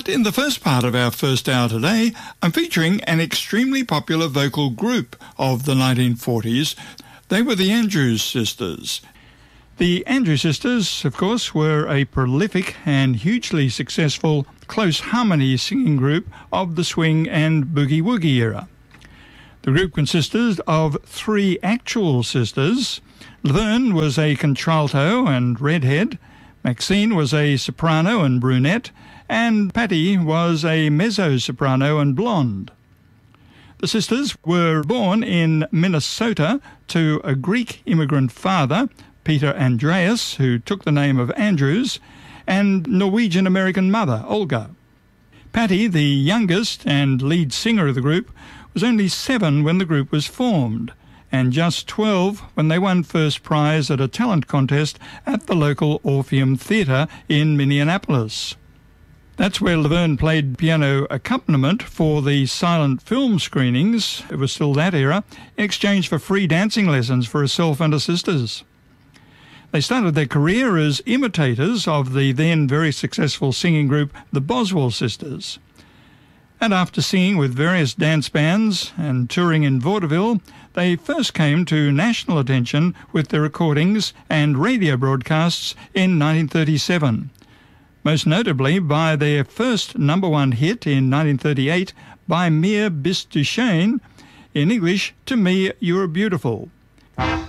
In the first part of our first hour today, I'm featuring an extremely popular vocal group of the 1940s. They were the Andrews Sisters. The Andrews Sisters, of course, were a prolific and hugely successful close harmony singing group of the swing and boogie-woogie era. The group consisted of three actual sisters. Laverne was a contralto and redhead, Maxine was a soprano and brunette, and Patty was a mezzo-soprano and blonde. The sisters were born in Minnesota to a Greek immigrant father, Peter Andreas, who took the name of Andrews, and Norwegian-American mother, Olga. Patty, the youngest and lead singer of the group, was only 7 when the group was formed, and just 12 when they won first prize at a talent contest at the local Orpheum Theatre in Minneapolis. That's where Laverne played piano accompaniment for the silent film screenings, it was still that era, in exchange for free dancing lessons for herself and her sisters. They started their career as imitators of the then very successful singing group, the Boswell Sisters. And after singing with various dance bands and touring in vaudeville, they first came to national attention with their recordings and radio broadcasts in 1937. Most notably by their first #1 hit in 1938, By Mir bist du schön, in English, To Me You're Beautiful.